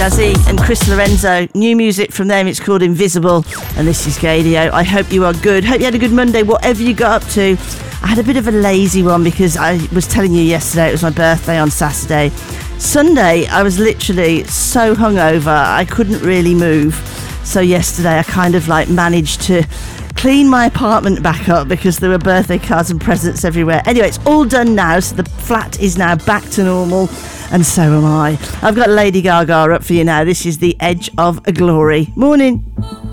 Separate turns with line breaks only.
Jazzy and Chris Lorenzo. New music from them, it's called Invisible, and this is Gaydio. I hope you are good. Hope you had a good Monday, whatever you got up to. I had a bit of a lazy one because I was telling you yesterday it was my birthday on Saturday. Sunday, I was literally so hungover, I couldn't really move. So yesterday I kind of managed to clean my apartment back up because there were birthday cards and presents everywhere. Anyway, it's all done now, so the flat is now back to normal, and so am I. I've got Lady Gaga up for you now. This is The Edge of Glory. Morning.